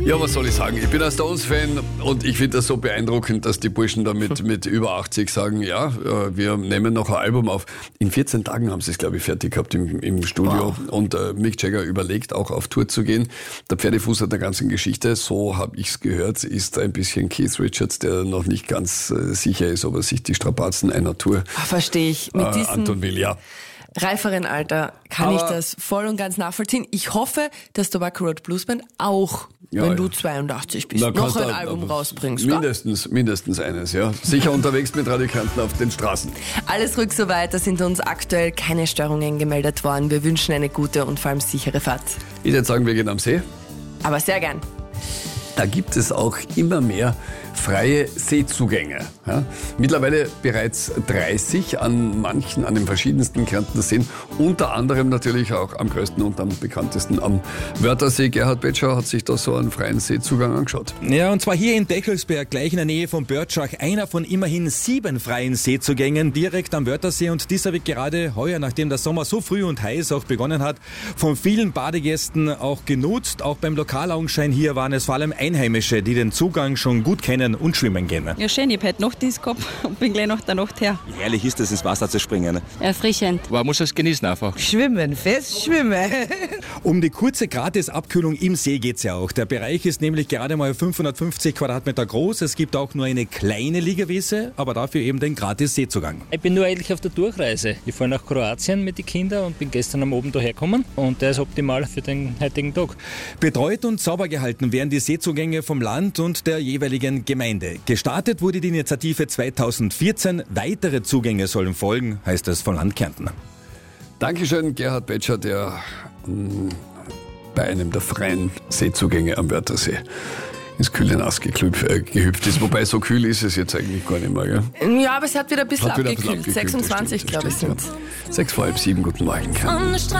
Ja, was soll ich sagen? Ich bin ein Stones-Fan und ich finde das so beeindruckend, dass die Burschen da mit über 80 sagen, ja, wir nehmen noch ein Album auf. In 14 Tagen haben sie es, glaube ich, fertig gehabt im Studio. Wow. Und Mick Jagger überlegt auch auf Tour zu gehen. Der Pferdefuß der ganzen Geschichte, so habe ich es gehört, ist ein bisschen Keith Richards, der noch nicht ganz sicher ist, ob er sich die Strapazen einer Tour verstehe ich. Mit diesem antun will, ja. Reiferen Alter kann ich das voll und ganz nachvollziehen. Ich hoffe, dass Tobacco Road Blues Band auch, wenn du 82 bist, noch ein Album rausbringst. Mindestens eines, ja. Sicher unterwegs mit Radikanten auf den Straßen. Alles ruhig soweit, da sind uns aktuell keine Störungen gemeldet worden. Wir wünschen eine gute und vor allem sichere Fahrt. Ich würde sagen, wir gehen am See. Aber sehr gern. Da gibt es auch immer mehr freie Seezugänge. Ja, mittlerweile bereits 30 an den verschiedensten Kärntner Seen, unter anderem natürlich auch am größten und am bekanntesten am Wörthersee. Gerhard Betscher hat sich da so einen freien Seezugang angeschaut. Ja, und zwar hier in Deckelsberg, gleich in der Nähe von Börtschach, einer von immerhin 7 freien Seezugängen direkt am Wörthersee. Und dieser wird gerade heuer, nachdem der Sommer so früh und heiß auch begonnen hat, von vielen Badegästen auch genutzt. Auch beim Lokalaugenschein hier waren es vor allem Einheimische, die den Zugang schon gut kennen und schwimmen gehen. Ja, schön, ich habe heute Nachtdienst gehabt und bin gleich nach der Nacht her. Wie herrlich ist es, ins Wasser zu springen? Erfrischend. Man muss es genießen einfach. Schwimmen, fest schwimmen. Um die kurze Gratisabkühlung im See geht's ja auch. Der Bereich ist nämlich gerade mal 550 Quadratmeter groß. Es gibt auch nur eine kleine Liegewiese, aber dafür eben den Gratis-Seezugang. Ich bin nur eigentlich auf der Durchreise. Ich fahre nach Kroatien mit den Kindern und bin gestern am Abend daher gekommen und der ist optimal für den heutigen Tag. Betreut und sauber gehalten werden die Seezugänge vom Land und der jeweiligen Gemeinde. Gestartet wurde die Initiative 2014. Weitere Zugänge sollen folgen, heißt es von Land Kärnten. Dankeschön, Gerhard Betscher, der bei einem der freien Seezugänge am Wörthersee ins kühle Nass gehüpft ist. Wobei, so kühl ist es jetzt eigentlich gar nicht mehr. Gell? Ja, aber es hat wieder ein bisschen abgekühlt. 26, glaube ich, sind es. 6 vor halb 7, guten Morgen.